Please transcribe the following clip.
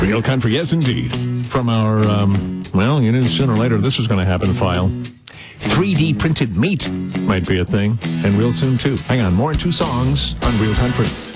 Real country, yes, indeed. From our, sooner or later this is going to happen file. 3D printed meat might be a thing, and real soon, too. Hang on, more in 2 songs on Real Country.